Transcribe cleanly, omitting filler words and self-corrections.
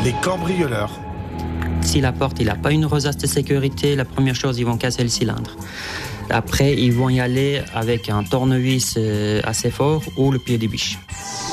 Les cambrioleurs. Si la porte n'a pas une rosace de sécurité, la première chose, ils vont casser le cylindre. Après, ils vont y aller avec un tournevis assez fort ou le pied des biches.